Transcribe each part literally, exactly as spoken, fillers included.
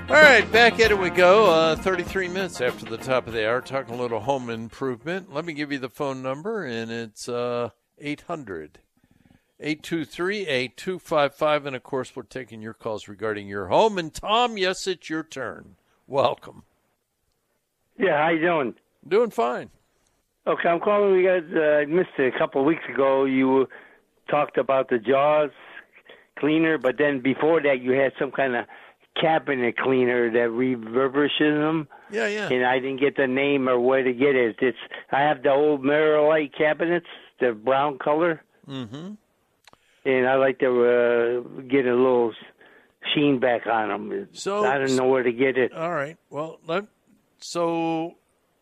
All right, back at it we go. Uh, thirty-three minutes after the top of the hour, talking a little home improvement. Let me give you the phone number, and it's uh, eight hundred, eight two three, eight two five five. And, of course, we're taking your calls regarding your home. And, Tom, yes, it's your turn. Welcome. Yeah, how you doing? Doing fine. Okay, I'm calling you guys. Uh, I missed it a couple of weeks ago. You talked about the Jaws cleaner, but then before that you had some kind of cabinet cleaner that refurbishes them. Yeah, yeah. And I didn't get the name or where to get it. It's I have the old Mirrorlight cabinets, the brown color. Mm-hmm. And I like to uh, get a little sheen back on them. So I don't know where to get it. All right. Well, let, so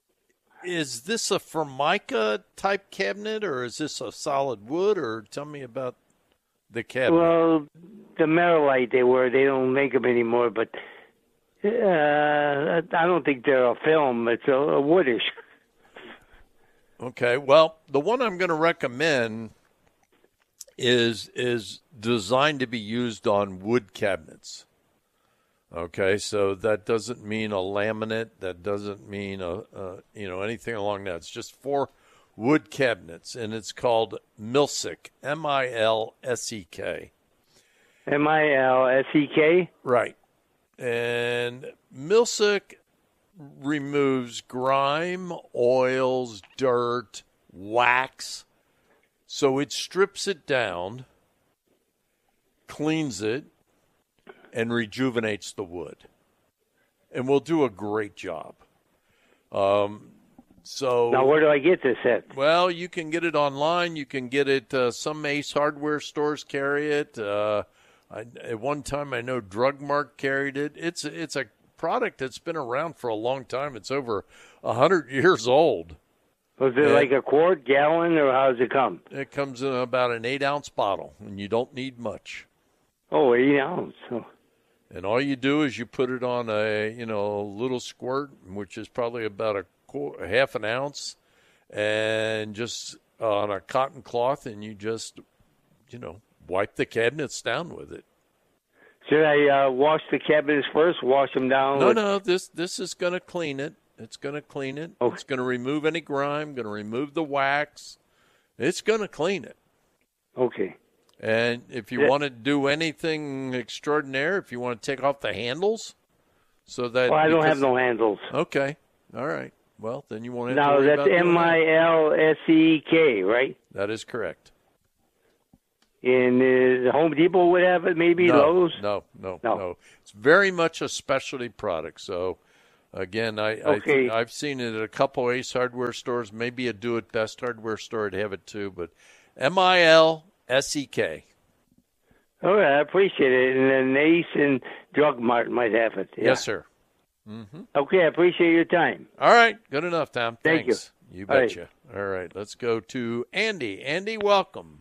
is this a Formica type cabinet, or is this a solid wood, or tell me about the cabinet? Well, the Mirrorlight they were, they don't make them anymore, but uh, I don't think they're a film. It's a, a woodish. Okay. Well, the one I'm going to recommend is is designed to be used on wood cabinets. Okay, so that doesn't mean a laminate. That doesn't mean a, a you know anything along that. It's just for wood cabinets, and it's called Milsek, M I L S E K. M I L S E K? Right. And Milsek removes grime, oils, dirt, wax. So it strips it down, cleans it, and rejuvenates the wood. And will do a great job. Um, so now, where do I get this at? Well, you can get it online. You can get it. Uh, some Ace Hardware stores carry it. Uh, I, at one time, I know Drug Mart carried it. It's it's a product that's been around for a long time. It's over a hundred years old. Was it and like a quart, gallon, or how does it come? It comes in about an eight ounce bottle, and you don't need much. Oh, eight ounce. Oh. And all you do is you put it on a you know little squirt, which is probably about a, quarter, a half an ounce, and just on a cotton cloth, and you just you know wipe the cabinets down with it. Should I uh, wash the cabinets first? Wash them down? No, with... no. This this is going to clean it. It's going to clean it. Okay. It's going to remove any grime. Going to remove the wax. It's going to clean it. Okay. And if you Yeah. want to do anything extraordinary, if you want to take off the handles, so that well, I don't because- have no handles. Okay. All right. Well, then you won't have Now, to worry that's about doing M I L S E K, right? that. That is correct. And uh, Home Depot would have it, maybe No, Lowe's? no, no, No. no. It's very much a specialty product. So, again, I, Okay. I I've seen it at a couple Ace Hardware stores, maybe a Do It Best hardware store would have it too. But M I L S E K. All right, I appreciate it. And then Ace and Drug Mart might have it. Yeah. Yes, sir. Mm-hmm. Okay, I appreciate your time. All right. Good enough, Tom. Thank Thanks. You. You All right. betcha. All right. Let's go to Andy. Andy, welcome.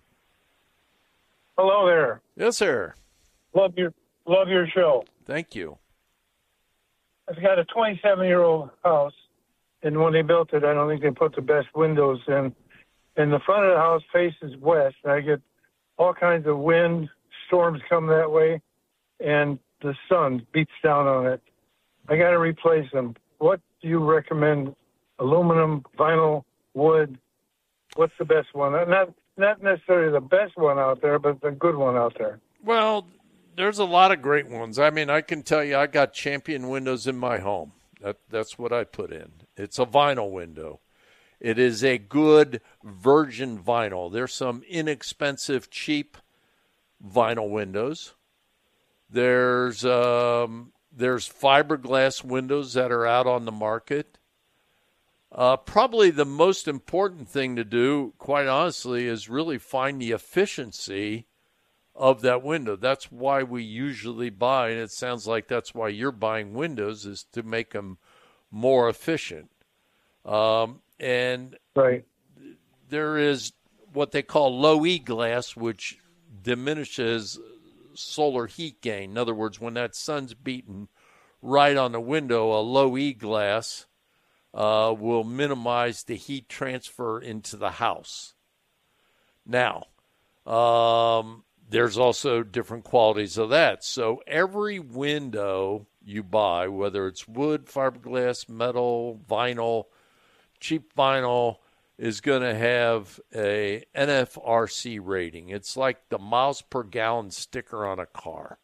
Hello there. Yes, sir. Love your love your show. Thank you. I've got a twenty-seven-year-old house, and when they built it, I don't think they put the best windows in. And the front of the house faces west, and I get all kinds of wind, storms come that way, and the sun beats down on it. I got to replace them. What do you recommend? Aluminum, vinyl, wood? What's the best one? Not not necessarily the best one out there, but the good one out there. Well, there's a lot of great ones. I mean, I can tell you I got Champion windows in my home. That, that's what I put in. It's a vinyl window. It is a good virgin vinyl. There's some inexpensive, cheap vinyl windows. There's um, there's fiberglass windows that are out on the market. Uh, probably the most important thing to do, quite honestly, is really find the efficiency of that window. That's why we usually buy, and it sounds like that's why you're buying windows, is to make them more efficient. Um, and right. There is what they call low E glass, which diminishes solar heat gain. In other words, when that sun's beating right on the window, a low E glass uh, will minimize the heat transfer into the house. Now, um, there's also different qualities of that. So every window you buy, whether it's wood, fiberglass, metal, vinyl, cheap vinyl, is going to have a N F R C rating. It's like the miles per gallon sticker on a car.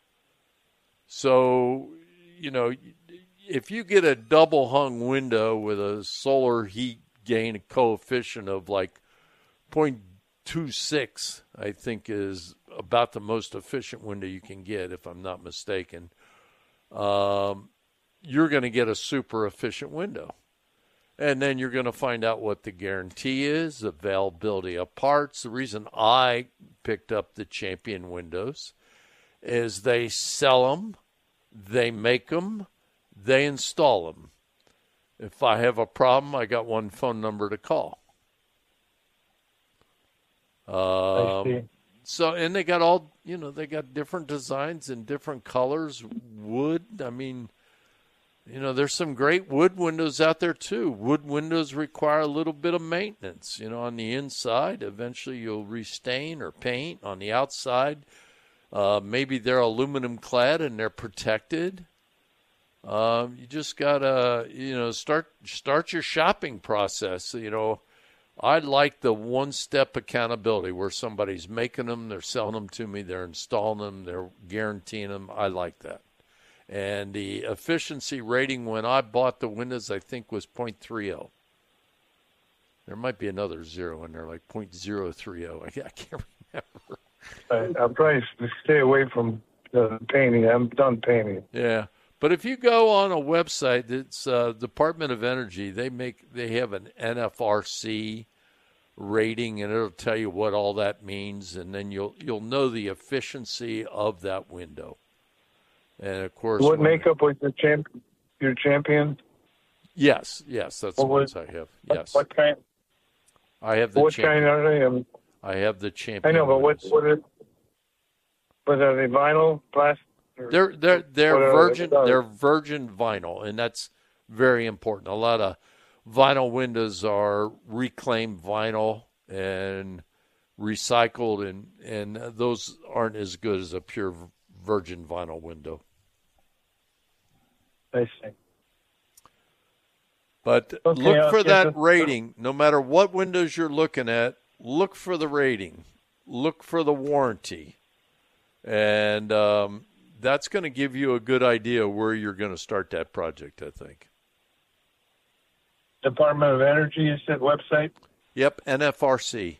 So, you know, if you get a double hung window with a solar heat gain coefficient of like zero point two six, I think is about the most efficient window you can get, if I'm not mistaken, um, you're going to get a super efficient window. And then you're going to find out what the guarantee is, availability of parts. The reason I picked up the Champion windows is they sell them, they make them, they install them. If I have a problem, I got one phone number to call. Um, I see. So, and they got all, you know, they got different designs and different colors, wood. I mean, you know, there's some great wood windows out there, too. Wood windows require a little bit of maintenance, you know, on the inside. Eventually you'll restain or paint. On the outside, uh, maybe they're aluminum clad and they're protected. Um, you just got to, you know, start start your shopping process. You know, I like the one-step accountability where somebody's making them, they're selling them to me, they're installing them, they're guaranteeing them. I like that. And the efficiency rating when I bought the windows, I think, was point three oh. There might be another zero in there, like point zero three oh. I can't remember. I, I'll probably stay away from uh, painting. I'm done painting. Yeah. But if you go on a website, it's uh, Department of Energy, they make they have an N F R C rating, and it'll tell you what all that means, and then you'll you'll know the efficiency of that window. And of course, What when, makeup was your champ? Your Champion? Yes, yes, that's What the was- ones I have. What- Yes, What kind? I have the What champion. kind are they? Um, I have the champion. I know, but what windows. what is? But are they vinyl, plastic? or- They're they're they're what are they? virgin What are they? they're virgin vinyl, and that's very important. A lot of vinyl windows are reclaimed vinyl and recycled, and and those aren't as good as a pure virgin vinyl window. I see. But Okay, look I'll for get that the- rating. No matter what windows you're looking at, look for the rating. Look for the warranty. And um, that's going to give you a good idea where you're going to start that project, I think. Department of Energy is that website? Yep, N F R C.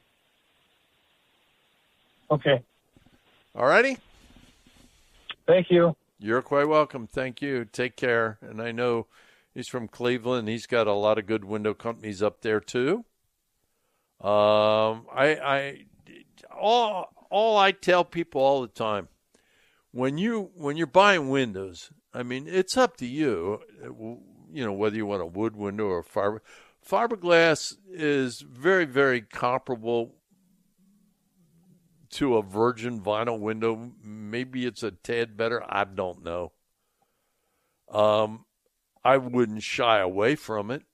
Okay. All righty? Thank you. You're quite welcome. Thank you. Take care. And I know he's from Cleveland. He's got a lot of good window companies up there, too. Um, I, I, all, all I tell people all the time, when you when you're buying windows, I mean, it's up to you. You know, whether you want a wood window or a fiber. Fiberglass is very, very comparable to a virgin vinyl window. Maybe it's a tad better. I don't know. Um, I wouldn't shy away from it.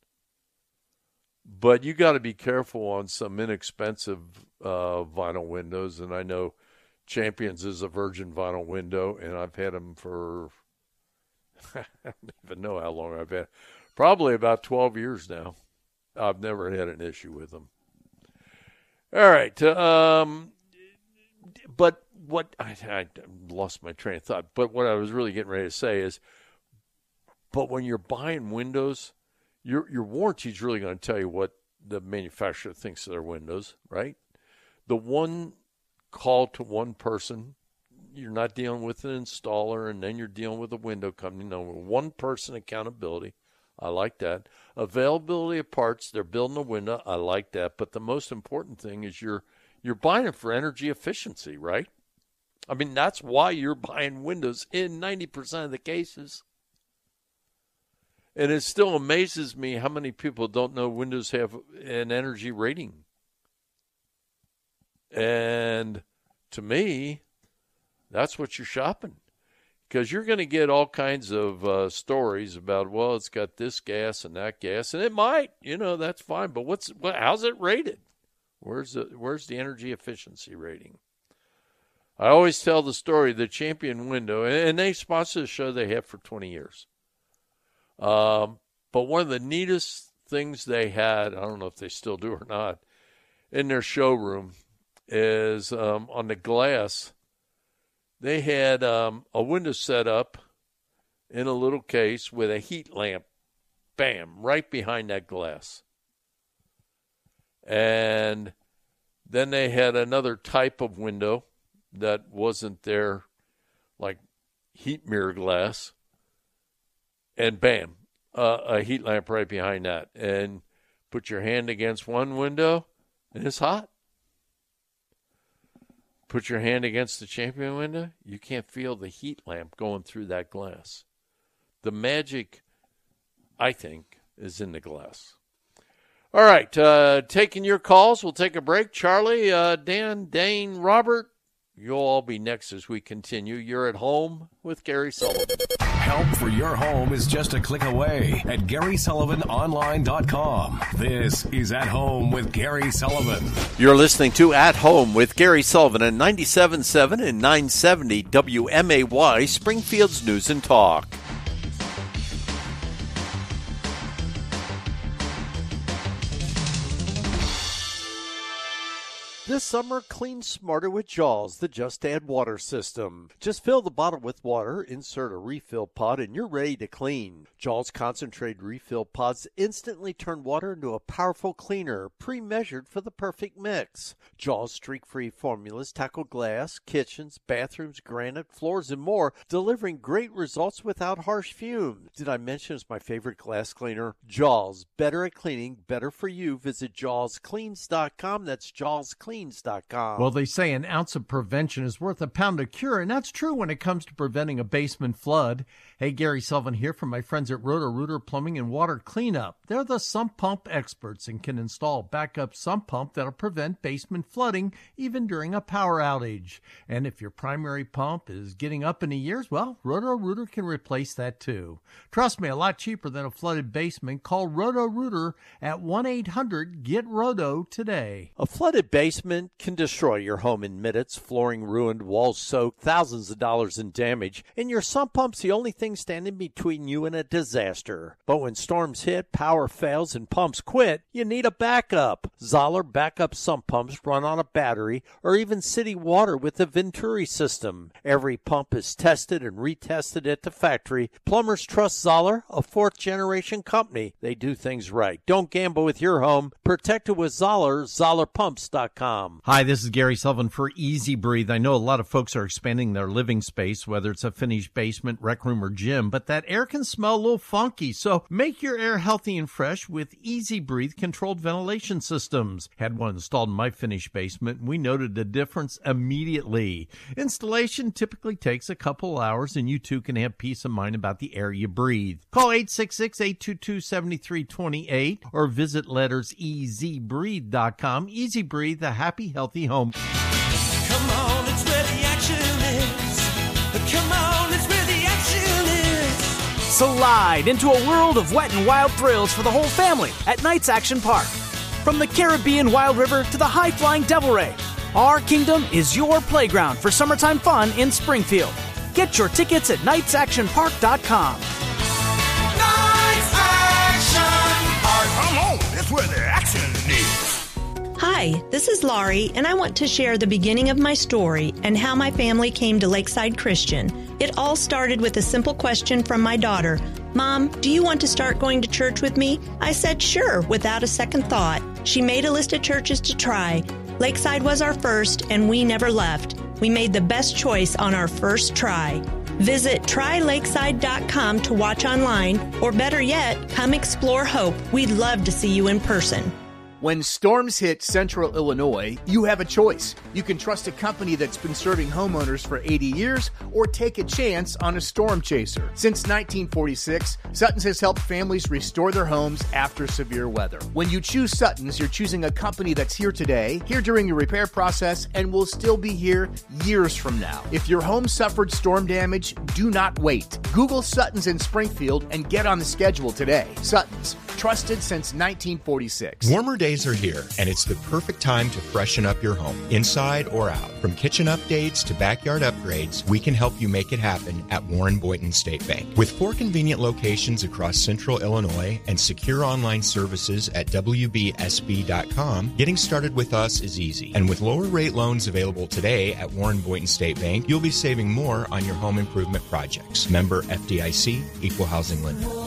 But you got to be careful on some inexpensive uh, vinyl windows. And I know Champions is a virgin vinyl window, and I've had them for, I don't even know how long I've had. Probably about twelve years now. I've never had an issue with them. All right. Um, but what I, I lost my train of thought. But what I was really getting ready to say is, but when you're buying windows, your your warranty is really going to tell you what the manufacturer thinks of their windows, right? The one call to one person, you're not dealing with an installer, and then you're dealing with a window company. No, one person accountability. I like that. Availability of parts, they're building a window. I like that. But the most important thing is you're you're buying it for energy efficiency, right? I mean, that's why you're buying windows in ninety percent of the cases. And it still amazes me how many people don't know windows have an energy rating. And to me, that's what you're shopping. Because you're going to get all kinds of uh, stories about, well, it's got this gas and that gas, and it might, you know, that's fine. But what's what, how's it rated? Where's the where's the energy efficiency rating? I always tell the story, the Champion window, and they sponsor the show they have for twenty years. Um, but one of the neatest things they had, I don't know if they still do or not, in their showroom is um, on the glass, they had um, a window set up in a little case with a heat lamp, bam, right behind that glass. And then they had another type of window that wasn't their, like, heat mirror glass. And bam, uh, a heat lamp right behind that. And put your hand against one window, and it's hot. Put your hand against the Champion window, you can't feel the heat lamp going through that glass. The magic, I think, is in the glass. All right, uh, taking your calls. We'll take a break. Charlie, uh, Dan, Dane, Robert, you'll all be next as we continue. You're at home with Gary Sullivan. Help for your home is just a click away at Gary Sullivan Online dot com. This is At Home with Gary Sullivan. You're listening to At Home with Gary Sullivan at ninety-seven point seven and nine seventy W M A Y, Springfield's News and Talk. This summer, clean smarter with Jaws, the Just Add Water system. Just fill the bottle with water, insert a refill pod, and you're ready to clean. Jaws concentrated refill pods instantly turn water into a powerful cleaner, pre-measured for the perfect mix. Jaws streak-free formulas tackle glass, kitchens, bathrooms, granite, floors, and more, delivering great results without harsh fumes. Did I mention it's my favorite glass cleaner? Jaws, better at cleaning, better for you. Visit jaws cleans dot com. That's jaws cleans dot com. Well, they say an ounce of prevention is worth a pound of cure, and that's true when it comes to preventing a basement flood. Hey, Gary Sullivan here from my friends at Roto-Rooter Plumbing and Water Cleanup. They're the sump pump experts and can install a backup sump pump that'll prevent basement flooding even during a power outage. And if your primary pump is getting up in the years, well, Roto-Rooter can replace that too. Trust me, a lot cheaper than a flooded basement. Call Roto-Rooter at one eight hundred get roto today. A flooded basement can destroy your home in minutes, flooring ruined, walls soaked, thousands of dollars in damage, and your sump pump's the only thing standing between you and a disaster. But when storms hit, power fails, and pumps quit, you need a backup. Zoller backup sump pumps run on a battery or even city water with the Venturi system. Every pump is tested and retested at the factory. Plumbers trust Zoller, a fourth-generation company. They do things right. Don't gamble with your home. Protect it with Zoller, zoller pumps dot com. Hi, this is Gary Sullivan for Easy Breathe. I know a lot of folks are expanding their living space, whether it's a finished basement, rec room, or gym, but that air can smell a little funky. So make your air healthy and fresh with Easy Breathe controlled ventilation systems. Had one installed in my finished basement, and we noted the difference immediately. Installation typically takes a couple hours, and you too can have peace of mind about the air you breathe. Call eight six six, eight two two, seven three two eight or visit letters easy breathe dot com. Easy Breathe, the happy, healthy home. Come on, it's where the action is. Come on, it's where the action is. Slide into a world of wet and wild thrills for the whole family at Knights Action Park. From the Caribbean Wild River to the high-flying Devil Ray, our kingdom is your playground for summertime fun in Springfield. Get your tickets at knights action park dot com. Knights Action Park. Come on, it's where the action is. Hi, this is Laurie, and I want to share the beginning of my story and how my family came to Lakeside Christian. It all started with a simple question from my daughter. Mom, do you want to start going to church with me? I said sure, without a second thought. She made a list of churches to try. Lakeside was our first, and we never left. We made the best choice on our first try. Visit try lakeside dot com to watch online, or better yet, come explore Hope. We'd love to see you in person. When storms hit central Illinois, you have a choice. You can trust a company that's been serving homeowners for eighty years or take a chance on a storm chaser. Since nineteen forty-six, Sutton's has helped families restore their homes after severe weather. When you choose Sutton's, you're choosing a company that's here today, here during your repair process, and will still be here years from now. If your home suffered storm damage, do not wait. Google Sutton's in Springfield and get on the schedule today. Sutton's, trusted since nineteen forty-six. Warmer days holidays are here, and it's the perfect time to freshen up your home, inside or out. From kitchen updates to backyard upgrades, we can help you make it happen at Warren Boynton State Bank. With four convenient locations across central Illinois and secure online services at W B S B dot com, getting started with us is easy. And with lower rate loans available today at Warren Boynton State Bank, you'll be saving more on your home improvement projects. Member F D I C, Equal Housing Lender.